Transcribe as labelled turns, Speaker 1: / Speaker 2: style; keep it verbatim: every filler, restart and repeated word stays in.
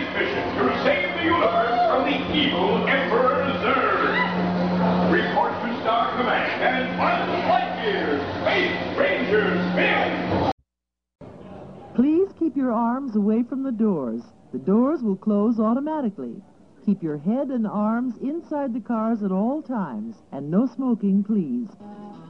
Speaker 1: mission to save the universe from the evil Emperor Zurg. Report to Star Command and Buzz Lightyear, Space Ranger Spin!
Speaker 2: Please keep your arms away from the doors. The doors will close automatically. Keep your head and arms inside the cars at all times, and no smoking, please.